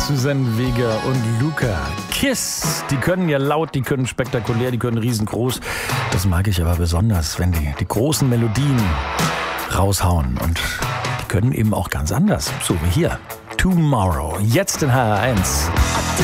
Suzanne Vega und Luca. Kiss, die können ja laut, die können spektakulär, die können riesengroß. Das mag ich aber besonders, wenn die großen Melodien raushauen. Und die können eben auch ganz anders, so wie hier. Tomorrow, jetzt in HR1.